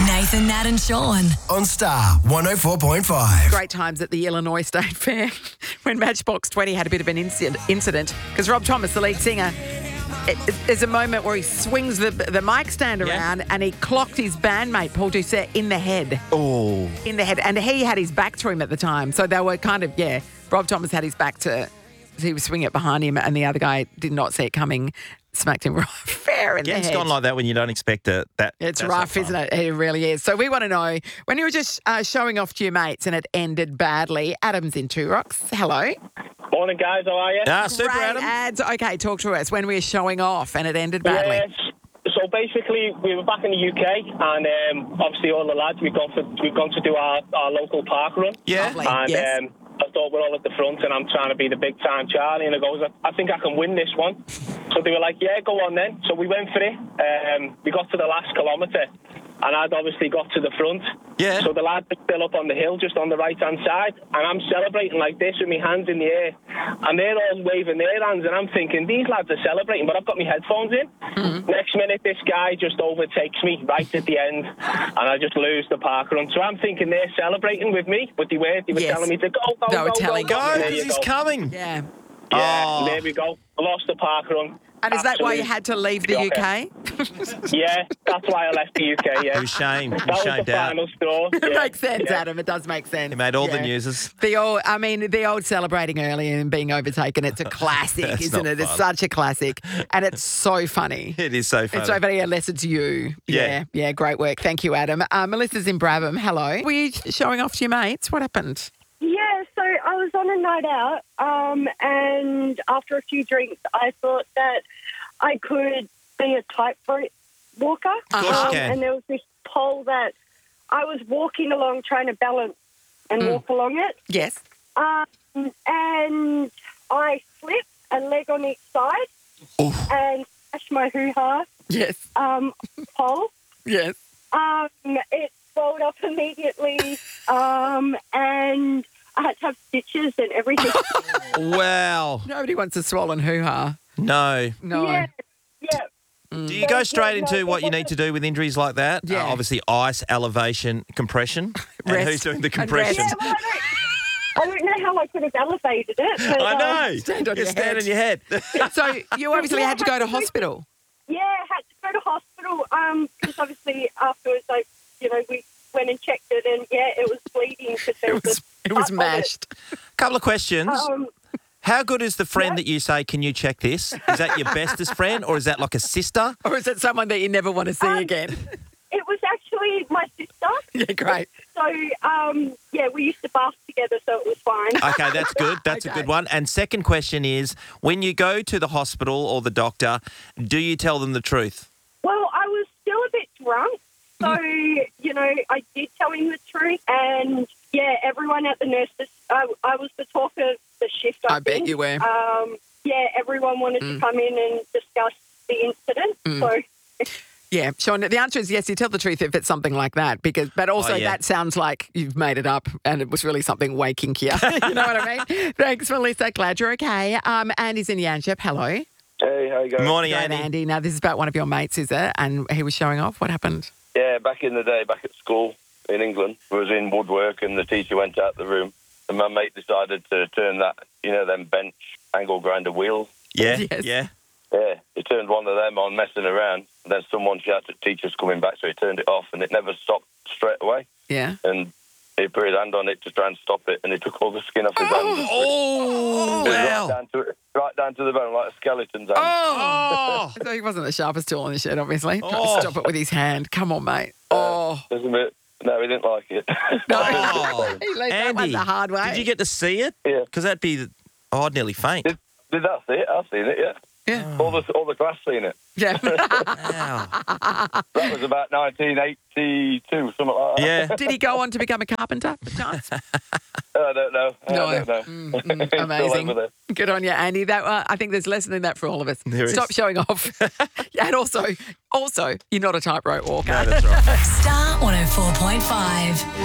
Nathan, Nat and Sean. On Star 104.5. Great times at the Illinois State Fair when Matchbox 20 had a bit of an incident because Rob Thomas, the lead singer, there's a moment where he swings the mic stand around and he clocked his bandmate, Paul Doucette, in the head. Oh. In the head. And he had his back to him at the time. So they were kind of, Rob Thomas had his back to, he was swinging it behind him and the other guy did not see it coming, smacked him right fair in the head. It's gone like that when you don't expect it. It's rough, isn't it? It really is. So we want to know, when you were just showing off to your mates and it ended badly, Adam's in Two Rocks. Hello. Morning, guys. How are you? Super, Great Adam. ads. Okay, talk to us. When we were showing off and it ended badly. Yes. So basically, we were back in the UK, and obviously all the lads we've gone to do our local park run. Yeah. Lovely. And Yes. I thought we're all at the front, and I'm trying to be the big time Charlie, and I goes, I think I can win this one. So they were like, yeah, go on then. So we went for it. We got to the last kilometre, and I'd obviously got to the front. Yeah. So the lads are still up on the hill, just on the right-hand side, and I'm celebrating like this with my hands in the air, and they're all waving their hands, and I'm thinking, these lads are celebrating, but I've got my headphones in. Mm-hmm. Next minute, this guy just overtakes me right at the end, and I just lose the park run. So I'm thinking they're celebrating with me, but they were Yes. telling me to go. They were telling Go, There because you he's go. coming. Yeah. Yeah, Oh. there we go. I lost the park run. And is that why you Absolute had to leave the UK? Yeah, that's why I left the UK, yeah. It was shame. That was the Shamed out. final straw. It yeah. makes sense, Yeah. Adam. It does make sense. He made all the Yeah. newses. The old celebrating early and being overtaken, it's a classic, That's isn't not it? It's fun. such a classic. And it's so funny. It is so funny. It's so funny unless it's you. Yeah. Yeah, great work. Thank you, Adam. Melissa's in Brabham. Hello. Were you showing off to your mates? What happened? Yeah, so I was on a night out, and after a few drinks, I thought that I could be a tightrope walker. Of course you can. And there was this pole that I was walking along, trying to balance and walk along it. Yes. And I slipped a leg on each side and smashed my hoo-ha Yes. pole. Yes. It swelled up immediately, and I had to have stitches and everything. Wow. Nobody wants a swollen hoo-ha. No. No. Yeah. Do you go straight into what you need to do with injuries like that? Yeah. Obviously, ice, elevation, compression. And Rest. who's doing the And compression? rest. Yeah, well, I don't know how I could have elevated it. But, I know. Stand on You your stand head. on your head. So you obviously had to go to hospital. Yeah, I had to go to hospital because obviously afterwards, we went and checked it, and it was bleeding because there was It was cut on mashed. Couple of questions. Um, How good is the friend that you say, can you check this? Is that your bestest friend or is that like a sister? Or is it someone that you never want to see again? It was actually my sister. Yeah, great. So, we used to bath together, so it was fine. Okay, that's good. That's a Okay. good one. And second question is, when you go to the hospital or the doctor, do you tell them the truth? Well, I was still a bit drunk, so, I did tell him the truth. And, everyone at the nurses, I was the talk of the shift, I bet think. you were. Everyone wanted to come in and discuss the incident. So, Yeah, Sean, the answer is yes, you tell the truth if it's something like that. But also yeah. that sounds like you've made it up and it was really something way kinkier. You know what I mean? Thanks, Melissa. Glad you're okay. Andy's in Yanchep. Hello. Hey, how you going? Morning, Great, Andy. Andy. Now, this is about one of your mates, is it? And he was showing off. What happened? Yeah, back in the day, back at school in England, I was in woodwork and the teacher went out the room and my mate decided to turn that, them bench angle grinder wheels. Yeah, Yes. yeah. Yeah, he turned one of them on messing around. And then someone shouted, teacher's coming back, so he turned it off and it never stopped straight away. Yeah. And he put his hand on it to try and stop it and he took all the skin off his hand. Oh, wow. Right down to the bone, like a skeleton's hand. Oh, So he wasn't the sharpest tool in the shed, obviously. Trying to Oh. stop it with his hand. Come on, mate. Oh. Isn't it? No, he didn't like it. Oh. He learned that one Andy, the hard way. did you get to see it? Yeah. Because that'd be, I'd nearly faint. Did I see it? I've seen it, yeah. Yeah. All the class seen it. Yeah. Wow. That was about 1982, something like that. Yeah. Did he go on to become a carpenter, perchance? I don't know. No. I don't know. It's still Amazing. over there. Good on you, Andy. I think there's a lesson in that for all of us. There is. Stop showing off. And also, you're not a tightrope walker. No, that's right. Star 104.5.